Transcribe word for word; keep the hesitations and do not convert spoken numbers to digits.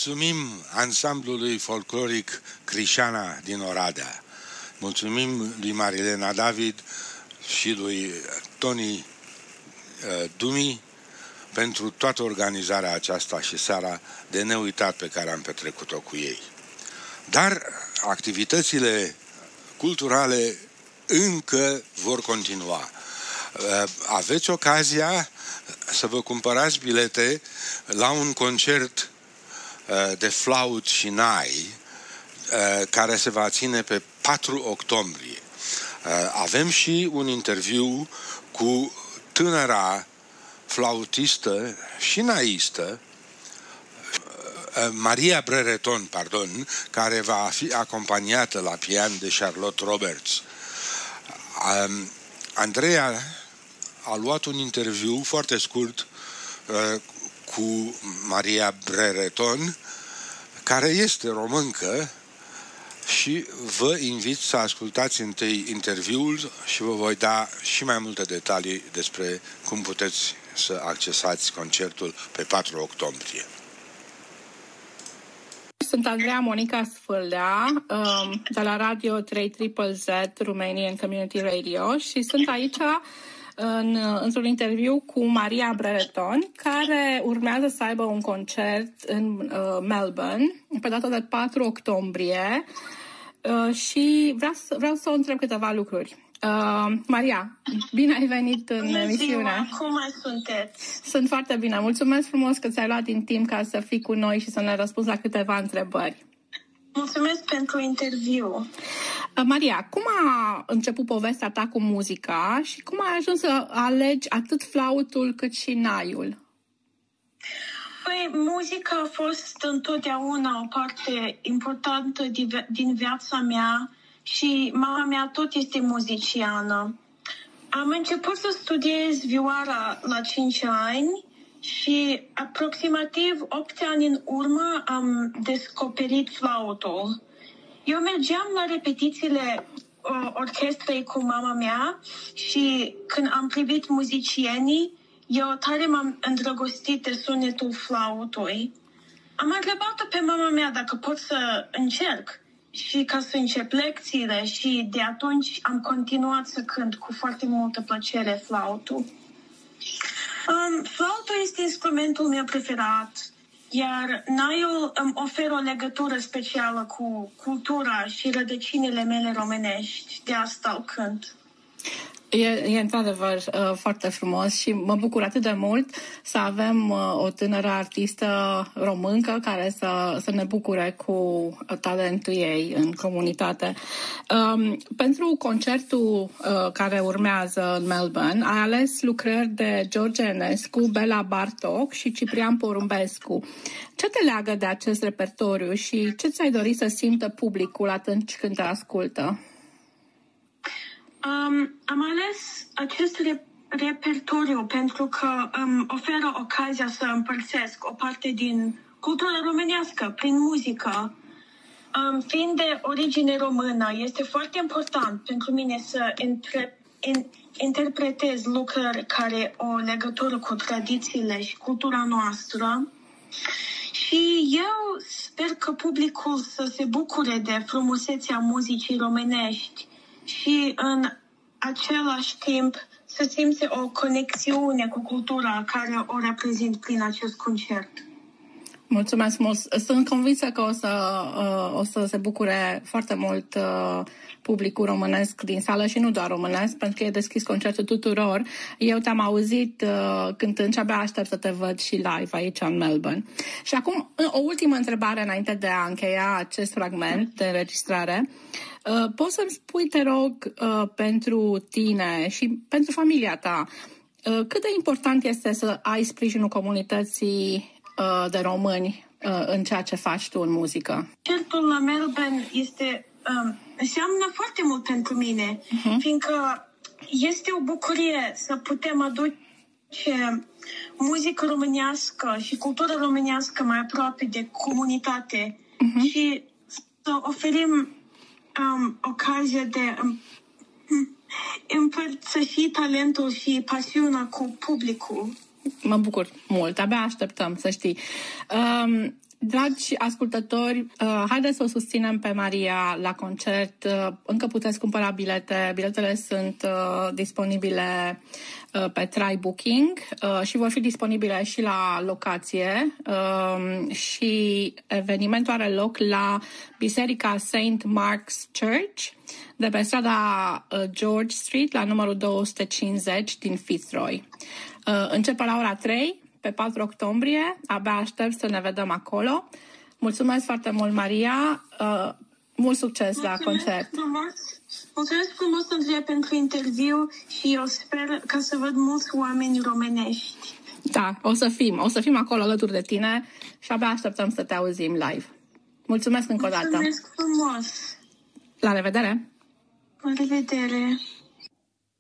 mulțumim ansamblului folcloric Crișana din Oradea. Mulțumim lui Marilena David și lui Tony uh, Dumi pentru toată organizarea aceasta și seara de neuitat pe care am petrecut-o cu ei. Dar activitățile culturale încă vor continua. Aveți ocazia să vă cumpărați bilete la un concert de flaut și nai care se va ține pe patru octombrie. Avem și un interviu cu tânăra flautistă și naistă Maria Brereton, pardon, care va fi acompaniată la pian de Charlotte Roberts. Andreea a luat un interviu foarte scurt cu Maria Brereton, care este româncă, și vă invit să ascultați întâi interviul și vă voi da și mai multe detalii despre cum puteți să accesați concertul pe patru octombrie. Sunt Andreea Monica Sfâldea, de la Radio trei Z Z, Romanian Community Radio, și sunt aici în, într-un interviu cu Maria Brereton, care urmează să aibă un concert în uh, Melbourne pe data de patru octombrie uh, și vreau să, vreau să o întreb câteva lucruri. Uh, Maria, bine ai venit în Bună emisiune. Ziua, cum sunteți? Sunt foarte bine. Mulțumesc frumos că ți-ai luat din timp ca să fii cu noi și să ne răspunzi la câteva întrebări. Mulțumesc pentru interviu. Maria, cum a început povestea ta cu muzica și cum ai ajuns să alegi atât flautul cât și naiul? Păi, muzica a fost întotdeauna o parte importantă din viața mea și mama mea tot este muziciană. Am început să studiez vioara la cinci ani și aproximativ opt ani în urmă am descoperit flautul. Eu mergeam la repetițiile uh, orchestrei cu mama mea și când am privit muzicienii, eu tare m-am îndrăgostit de sunetul flautului. Am întrebat-o pe mama mea dacă pot să încerc și ca să încep lecțiile și de atunci am continuat să cânt cu foarte multă plăcere flautul. Um, flautul este instrumentul meu preferat, iar naiul îmi oferă o legătură specială cu cultura și rădăcinile mele românești, de asta îl cânt. E, e într-adevăr uh, foarte frumos și mă bucur atât de mult să avem uh, o tânără artistă româncă care să, să ne bucure cu talentul ei în comunitate. Um, pentru concertul uh, care urmează în Melbourne, ai ales lucrări de George Enescu, Bela Bartok și Ciprian Porumbescu. Ce te leagă de acest repertoriu și ce ți-ai dori să simtă publicul atunci când te ascultă? Um, am ales acest re- repertoriu pentru că îmi oferă ocazia să împărțesc o parte din cultura românească prin muzică. Um, fiind de origine română, este foarte important pentru mine să intre- in- interpretez lucruri care au legătură cu tradițiile și cultura noastră. Și eu sper că publicul să se bucure de frumusețea muzicii românești și în același timp să simte o conexiune cu cultura care o reprezint prin acest concert. Mulțumesc mult! Sunt convinsă că o să, uh, o să se bucure foarte mult uh, publicul românesc din sală și nu doar românesc, pentru că e deschis concertul tuturor. Eu te-am auzit uh, cântând și abia aștept să te văd și live aici în Melbourne. Și acum o ultimă întrebare înainte de a încheia acest fragment de înregistrare. Uh, poți să-mi spui, te rog, uh, pentru tine și pentru familia ta, uh, cât de important este să ai sprijinul comunității de români în ceea ce faci tu în muzică? Concertul la Melbourne este, um, înseamnă foarte mult pentru mine, uh-huh. fiindcă este o bucurie să putem aduce muzică românească și cultură românească mai aproape de comunitate uh-huh. și să oferim um, ocazia de um, împărtăși talentul și pasiunea cu publicul. Mă bucur mult, abia așteptăm, să știi. Um, Dragi ascultători, uh, haideți să o susținem pe Maria la concert. Uh, încă puteți cumpăra bilete. Biletele sunt uh, disponibile uh, pe Try Booking uh, și vor fi disponibile și la locație. Uh, și evenimentul are loc la Biserica Saint Mark's Church de pe strada uh, George Street, la numărul două sute cincizeci din Fitzroy. Uh, începe la ora trei. Pe patru octombrie, abia aștept să ne vedem acolo. Mulțumesc foarte mult, Maria. Uh, mult succes Mulțumesc la concert. Frumos. Mulțumesc frumos, Andreea, pentru interviu și eu sper ca să văd mulți oameni românești. Da, o să fim. O să fim acolo alături de tine și abia așteptăm să te auzim live. Mulțumesc încă o dată. Mulțumesc frumos. La revedere! La revedere!